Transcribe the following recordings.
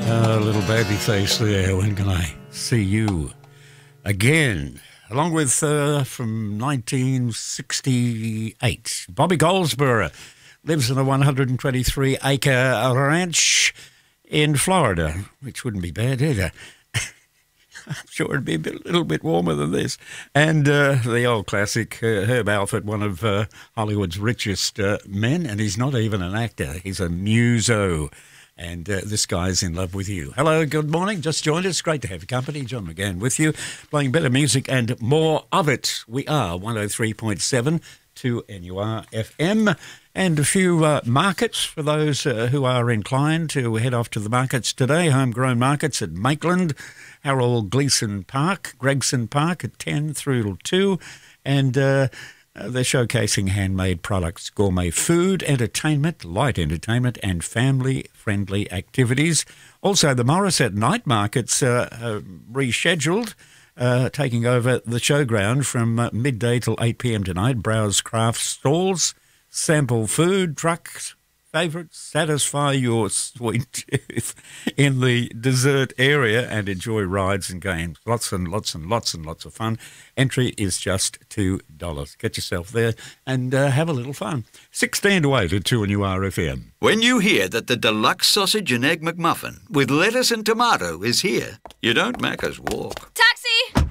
Little baby face there. When can I see you again? Along with from 1968, Bobby Goldsboro lives in a 123-acre ranch in Florida, which wouldn't be bad either. I'm sure it'd be a little bit warmer than this. And the old classic, Herb Alford, one of Hollywood's richest men, and he's not even an actor. He's a muso. And this guy's in love with you. Hello, good morning. Just joined us. Great to have your company. John McGann with you, playing better music and more of it. We are 103.7 to NUR FM. And a few markets for those who are inclined to head off to the markets today. Homegrown markets at Maitland, Harold Gleason Park, Gregson Park at 10 through till 2. And they're showcasing handmade products, gourmet food, entertainment, light entertainment, and family-friendly activities. Also, the Morisset night markets rescheduled, taking over the showground from midday till 8 p.m. tonight. Browse craft stalls, sample food trucks, favourites, satisfy your sweet tooth in the dessert area and enjoy rides and games. Lots and lots and lots and lots of fun. Entry is just $2. Get yourself there and have a little fun. 16 to 8 at 2NUR FM. When you hear that the deluxe sausage and egg McMuffin with lettuce and tomato is here, you don't Macca's walk. Taxi!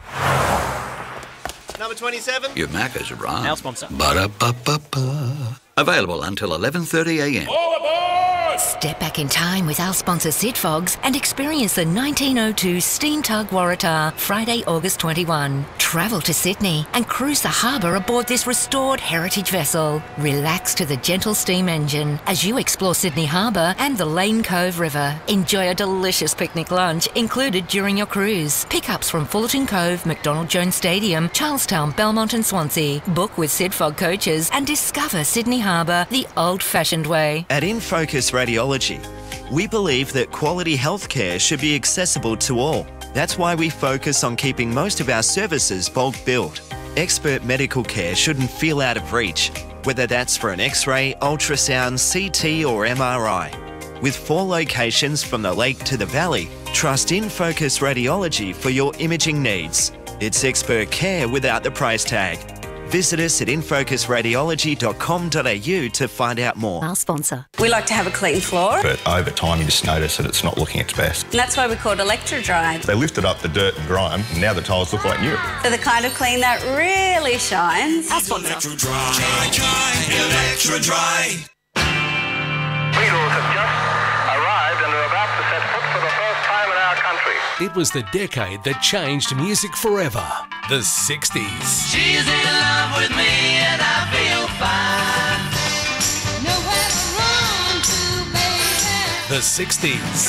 Number 27. You Macca's run. Our sponsor. Ba-da-ba-ba-ba. Available until 11:30 a.m. Step back in time with our sponsor Sid Fogs and experience the 1902 Steam Tug Waratah, Friday, August 21. Travel to Sydney and cruise the harbour aboard this restored heritage vessel. Relax to the gentle steam engine as you explore Sydney Harbour and the Lane Cove River. Enjoy a delicious picnic lunch included during your cruise. Pickups from Fullerton Cove, McDonald Jones Stadium, Charlestown, Belmont and Swansea. Book with Sid Fog coaches and discover Sydney Harbour the old-fashioned way. At InFocus Radiology, we believe that quality healthcare should be accessible to all. That's why we focus on keeping most of our services bulk billed. Expert medical care shouldn't feel out of reach, whether that's for an X-ray, ultrasound, CT or MRI. With 4 locations from the lake to the valley, trust InFocus Radiology for your imaging needs. It's expert care without the price tag. Visit us at infocusradiology.com.au to find out more. Our sponsor. We like to have a clean floor. But over time, you just notice that it's not looking its best. And that's why we call it Electro-Dry. They lifted up the dirt and grime, and now the tiles look like new. For the kind of clean that really shines. Our sponsor. Electro-Dry. Beatles have just arrived and are about to set foot for the first time in our country. It was the decade that changed music forever. The 60s. She's in love with me and I feel fine. Nowhere to run to, baby. The 60s.